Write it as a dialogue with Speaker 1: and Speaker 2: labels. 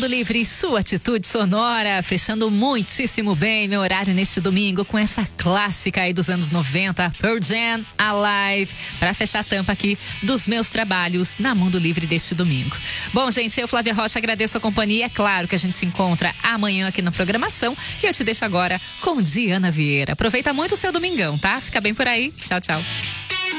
Speaker 1: Mundo Livre, sua atitude sonora, fechando muitíssimo bem meu horário neste domingo com essa clássica aí dos anos 90, Pearl Jam, Alive, para fechar a tampa aqui dos meus trabalhos na Mundo Livre deste domingo. Bom, gente, eu, Flávia Rocha, agradeço a companhia. É claro que a gente se encontra amanhã aqui na programação e eu te deixo agora com Diana Vieira. Aproveita muito o seu domingão, tá? Fica bem por aí. Tchau, tchau.